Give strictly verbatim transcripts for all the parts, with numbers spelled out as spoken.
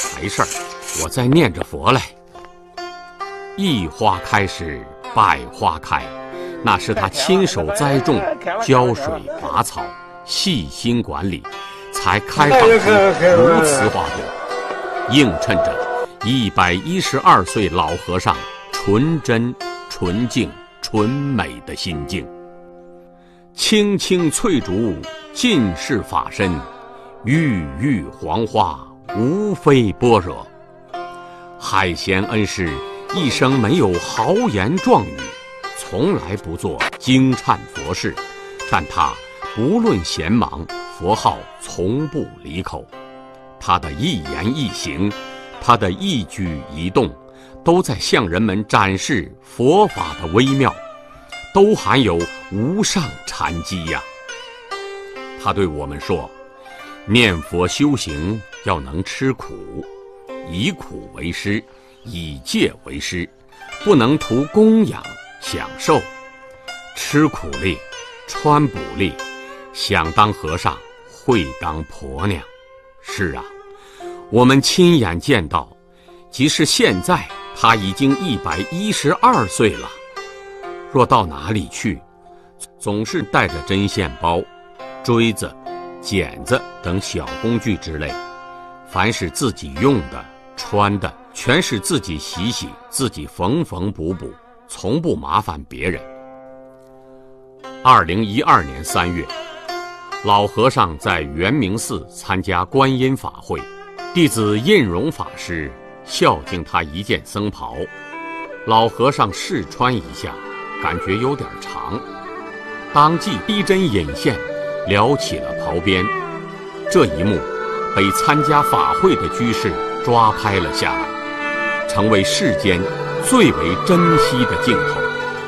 财事儿，我在念着佛嘞。一花开时百花开，那是他亲手栽种、浇水拔草、细心管理，才开放出如此花朵，映衬着一百一十二岁老和尚纯真、纯净、纯美的心境。青青翠竹尽是法身，郁郁黄花无非般若。海贤恩师一生没有豪言壮语，从来不做惊颤佛事，但他不论闲忙，佛号从不离口。他的一言一行，他的一举一动，都在向人们展示佛法的微妙，都含有无上禅机呀。他对我们说，念佛修行要能吃苦，以苦为师，以戒为师，不能图供养享受。吃苦力，穿补力，想当和尚会当婆娘。是啊，我们亲眼见到，即使现在他已经一百一十二岁了，若到哪里去，总是带着针线包、锥子、剪子等小工具之类，凡是自己用的、穿的，全是自己洗洗，自己缝缝补补，从不麻烦别人。二零一二年三月，老和尚在圆明寺参加观音法会，弟子印荣法师孝敬他一件僧袍，老和尚试穿一下，感觉有点长，当即逼针引线，撩起了袍边。这一幕被参加法会的居士抓拍了下来，成为世间最为珍惜的镜头。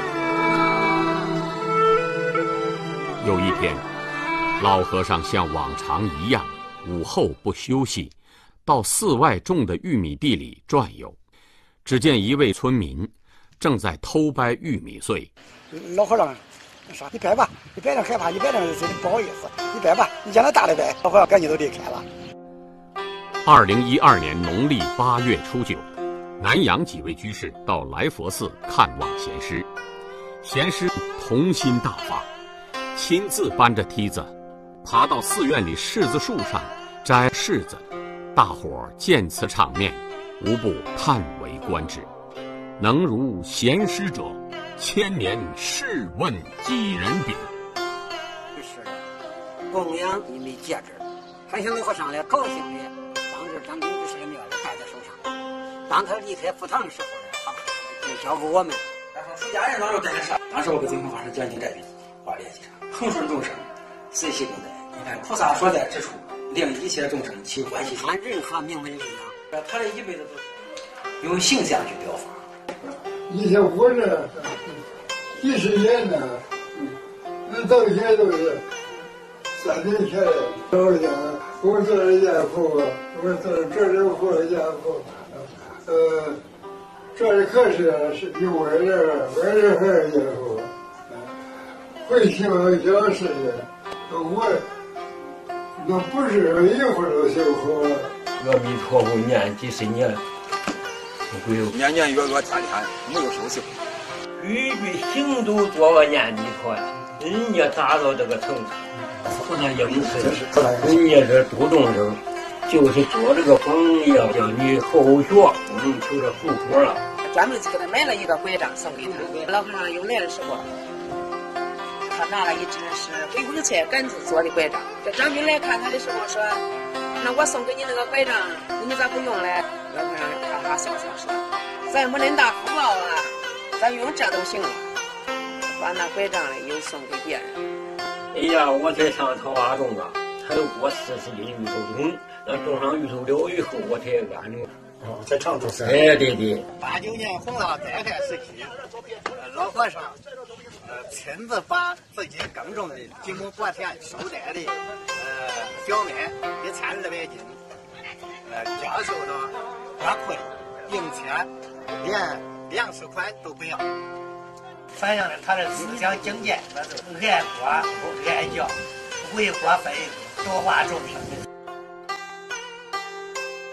有一天，老和尚像往常一样，午后不休息，到寺外种的玉米地里转悠。只见一位村民正在偷掰玉米穗。 老和尚说：“你掰吧，你掰着害怕，你掰着不好意思，你掰吧，你让他大的掰。”老和尚赶紧都离开了。 二零一二年农历八月初九，南阳几位居士到来佛寺看望贤师，贤师童心大发，亲自搬着梯子爬到寺院里柿子树上摘柿子。大伙儿见此场面，无不叹为观止。能如贤师者，千年试问几人比？ 是的，供养一枚戒指，还向老和尚来高兴的，当着张明居士的面戴在手上。当他离开佛堂的时候呢，他就交给我们。 然后出家人当时跟着上，当时我跟净空法师讲经这里话联系上，恒顺众生，随喜共在。你看菩萨所在之处，令一切众生起欢喜心。 按任何名门力量， 他这一辈子都是用形象去表法。 以前活着几十年了，那到现在都是三年前老家，我做了家父，我做了这里活了家父，呃，这里可是是有我这我这还是家父，会希望小事情，我那不是一会儿就修好了。 阿弥陀佛，念几十年。 年年月月天天没有生息， 句句行都做个念弥陀呀，人家达到这个程度，不能应试，人家这度众生，就是做这个榜样，叫你后学能求着福果了。 专门给他买了一个拐杖送给他。老和尚又来的时候，他拿了一只是回光菜杆子做的拐杖。这张兵来看他的时候说：“那我送给你那个拐杖，你咋不用嘞？”老和尚哈哈笑笑说：“咱没恁大福报啊，咱用这都行了。”把那拐杖嘞又送给别人。 哎呀，我才上桃花种啊，才过四十斤芋头种，那种上芋头了以后，我才安定。 哦，在常州是。 哎，对对。 八九年洪涝灾害时期，老和尚呃亲自把自己耕种的几亩薄田收摘的呃小麦一千二百斤，呃交收到花困，并且连粮食款都不要，反映了他的思想境界，爱国不爱教，为国分多化众生。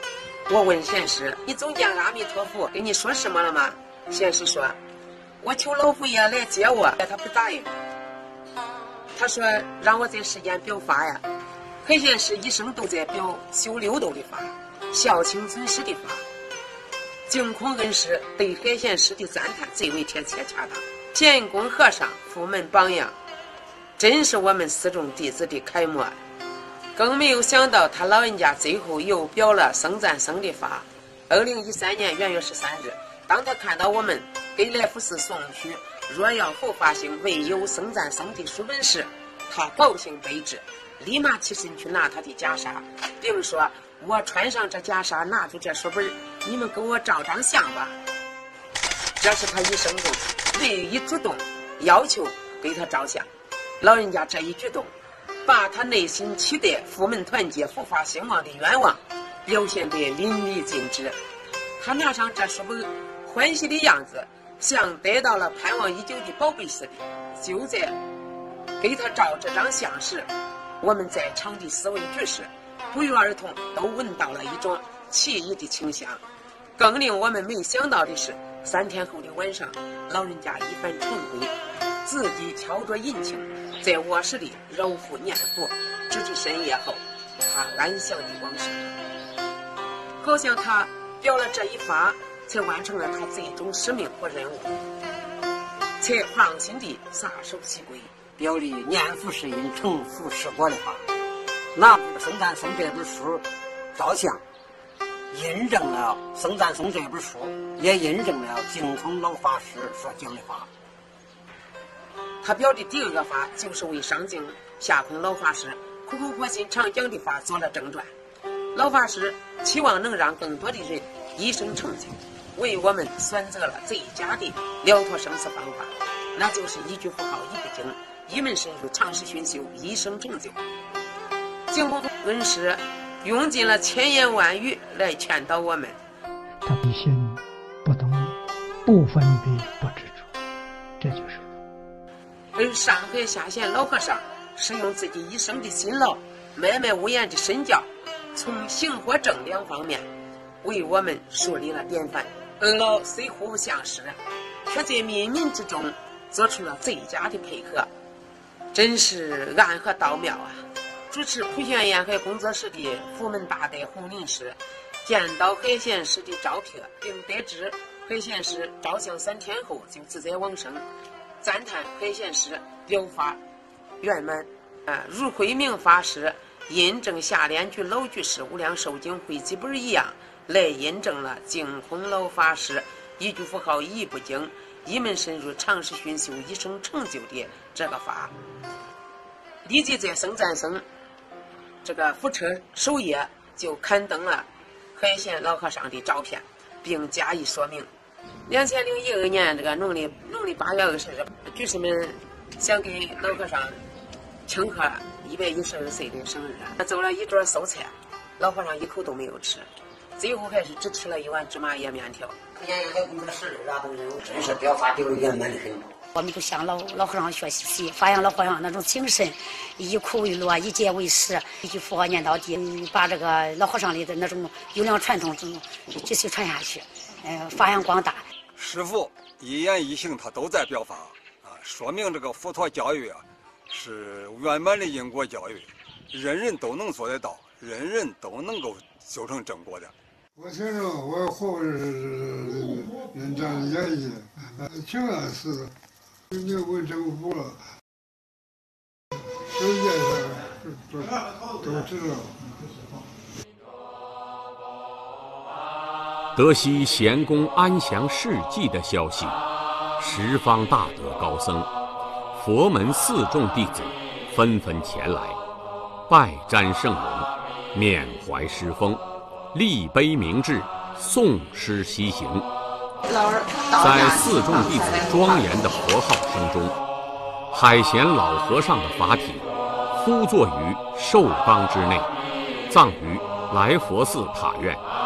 我问贤师：“你总见阿弥陀佛跟你说什么了吗？”贤师说：“我求老佛爷来接我。”他不答应。他说：“让我在世间表法呀。”黑贤师一生都在表修六度的法，孝亲尊师的法。净空恩师对黑贤师的赞叹最为贴切恰当。建功和尚佛门榜样，真是我们四众弟子的楷模。更没有想到他老人家最后又表了僧赞僧的法。二零一三年元月十三日，当他看到我们给来福寺送去若要佛法兴唯有僧赞僧的书本时，他高兴悲之，立马起身去拿他的袈裟，并说：“我穿上这袈裟，拿出这书本，你们给我照张相吧。”这是他一生中唯一主动要求给他照相。老人家这一举动，把他内心期待佛门团结、佛法兴旺的愿望表现得淋漓尽致。他拿上这书本，欢喜的样子像得到了盼望已久的宝贝似的。就在给他照这张相时，我们在场的四位居士不约而同都闻到了一种奇异的清香。更令我们没想到的是，三天后的晚上，老人家一番晨归，自己挑着银磬在卧室里揉腹念佛，直至深夜后，他安详的往生。好像他表了这一法，才完成了他最终使命和任务，才放心地撒手西归。 表里念佛是因，成佛是果的话，拿僧赞僧这本书照相，印证了僧赞僧这本书，也印证了净空老法师所讲的话。 他表的第二个法，就是为上净下空老法师苦口婆心常讲的法做了正传。老法师期望能让更多的人一生成就，为我们选择了最佳的了脱生死方法，那就是一句佛号一不精，一门深入，长时熏修，一生成就。净空恩师用尽了千言万语来劝导我们。 他的心不动，不分别，不执着，这就是佛。 而上海下县老和尚是用自己一生的辛劳，脉脉无言的身教，从行和正两方面为我们树立了典范。二老虽互不相识，却在冥冥之中做出了最佳的配合，真是暗合道妙啊！主持普贤沿海工作室的佛门大德洪林师见到海贤师的照片，并得知海贤师照相三天后就自在往生，赞叹海贤师表法圆满啊，如慧明法师印证下联居老居士无量寿经汇集本一样，来印证了净空老法师一句佛号一不精，一门深入，长时熏修，一生成就的这个法。立即在僧赞僧这个福车首页就刊登了海贤老和尚的照片，并加以说明。两千零一二年这个农历农历八月二十日，居士们想给老和尚庆贺一百一十二岁的生日，做了一桌素菜，老和尚一口都没有吃，最后还是只吃了一碗芝麻叶面条。 普贤沿海工作室的大人物，真是表法表圆满的很。 我们都向老老和尚学习，发扬老和尚那种精神，以苦为乐，以戒为师，一句佛号念到底，把这个老和尚里的那种优良传统继续传下去，呃，发扬光大。 师父一言一行他都在表法啊，说明这个佛陀教育啊是圆满的因果教育，人人都能做得到，人人都能够修成正果的。 我听着我后是人这样演绎，挺安似的。你问政府了，世界上都都知道。 得悉贤公安详事迹的消息，十方大德高僧、佛门四众弟子纷纷前来，拜瞻圣容，缅怀师风，立碑铭志，诵诗西行。在四众弟子庄严的佛号声中，海贤老和尚的法体敷坐于寿冈之内，葬于来佛寺塔院。